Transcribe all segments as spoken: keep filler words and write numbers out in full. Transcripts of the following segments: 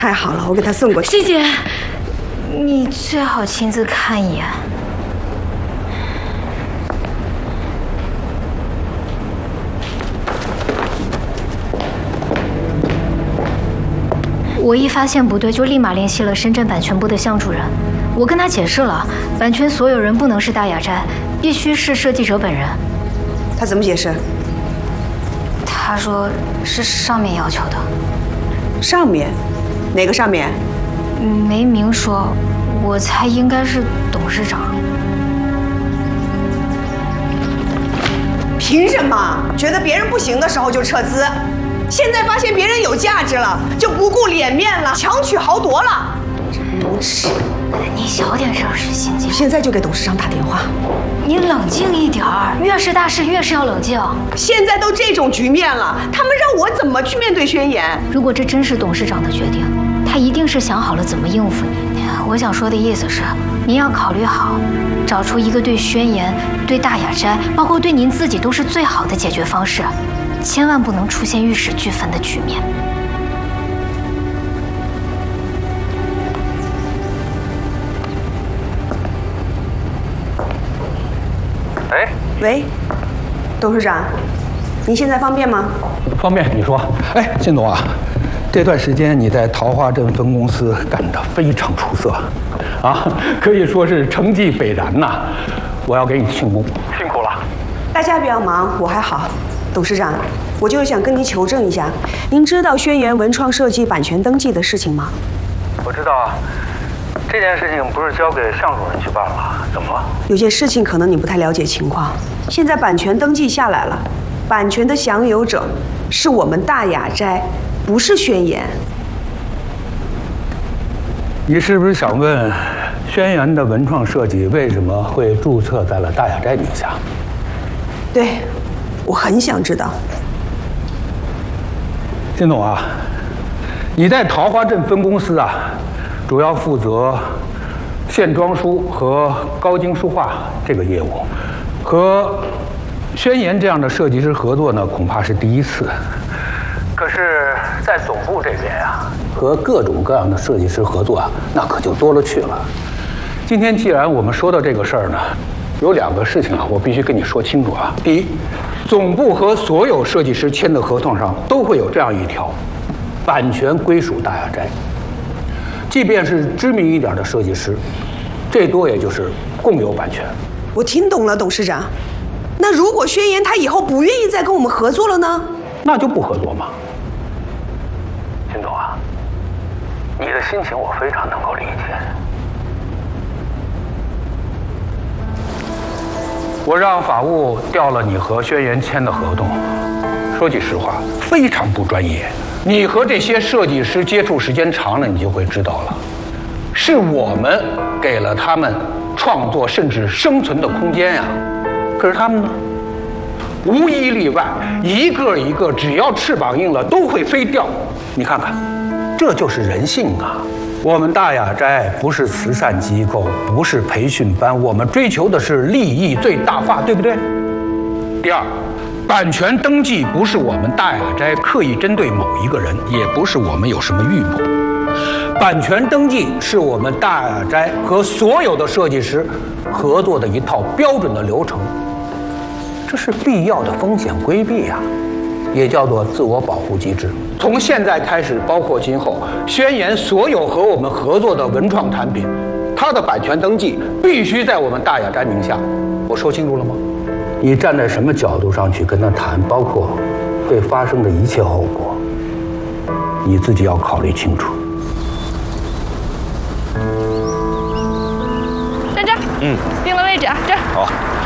太好了，我给他送过去。 谢谢。你最好亲自看一眼。我一发现不对，就立马联系了深圳版权部的向主任。我跟他解释了，版权所有人不能是大雅斋，必须是设计者本人。 他怎么解释？ 他说是上面要求的。 上面？哪个上面？ 没明说，我猜应该是董事长。 凭什么觉得别人不行的时候就撤资？现在发现别人有价值了，就不顾脸面了，强取豪夺了。真无耻！ 你小点声，石心姐。 现在就给董事长打电话。 你冷静一点儿，越是大事越是要冷静。 现在都这种局面了，他们让我怎么去面对宣言？ 如果这真是董事长的决定，他一定是想好了怎么应付你。我想说的意思是，您要考虑好，找出一个对宣言、对大雅斋，包括对您自己都是最好的解决方式。千万不能出现玉石俱焚的局面。 哎， 喂，董事长，您现在方便吗？ 方便，你说。哎，靳总啊，这段时间你在桃花镇分公司干得非常出色，啊，可以说是成绩斐然呐。我要给你庆功，辛苦了。 大家不要忙，我还好。董事长，我就是想跟您求证一下，您知道轩辕文创设计版权登记的事情吗？ 我知道啊，这件事情不是交给向主任去办了，怎么了？ 有件事情可能你不太了解情况，现在版权登记下来了，版权的享有者是我们大雅斋，不是轩辕。 你是不是想问，轩辕的文创设计为什么会注册在了大雅斋名下？ 对。我很想知道， 靳总啊，你在桃花镇分公司啊，主要负责线装书和高精书画这个业务，和轩辕这样的设计师合作呢，恐怕是第一次。可是，在总部这边呀，和各种各样的设计师合作啊，那可就多了去了。今天既然我们说到这个事儿呢，有两个事情啊，我必须跟你说清楚啊。第一，总部和所有设计师签的合同上都会有这样一条：版权归属大雅斋。即便是知名一点的设计师，最多也就是共有版权。 我听懂了，董事长。那如果宣言他以后不愿意再跟我们合作了呢？ 那就不合作嘛。靳总啊，你的心情我非常能够理解。我让法务调了你和轩辕签的合同，说句实话，非常不专业。你和这些设计师接触时间长了，你就会知道了，是我们给了他们创作甚至生存的空间呀。可是他们呢，无一例外，一个一个只要翅膀硬了都会飞掉。你看看，这就是人性啊！我们大雅斋不是慈善机构，不是培训班，我们追求的是利益最大化，对不对？第二，版权登记不是我们大雅斋刻意针对某一个人，也不是我们有什么预谋。版权登记是我们大雅斋和所有的设计师合作的一套标准的流程，这是必要的风险规避啊，也叫做自我保护机制。从现在开始，包括今后，宣言所有和我们合作的文创产品，它的版权登记必须在我们大雅斋名下。我说清楚了吗？你站在什么角度上去跟他谈，包括会发生的一切后果，你自己要考虑清楚。 在这儿，嗯，定了位置啊，这儿。 好。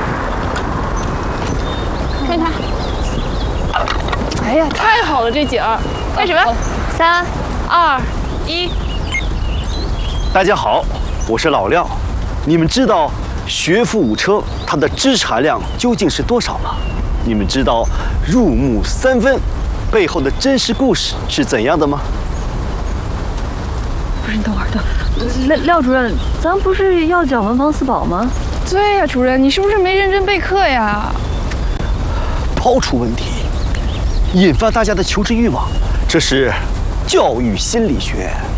看看。哎呀，太好了，这景儿。开始吧，三、二、一。 大家好，我是老廖。你们知道学富五车它的资产量究竟是多少吗？你们知道入木三分背后的真实故事是怎样的吗？ 不是，你等会儿，等廖廖主任，咱不是要讲文房四宝吗？ 对呀，主任，你是不是没认真备课呀？ 抛出问题，引发大家的求知欲望，这是教育心理学。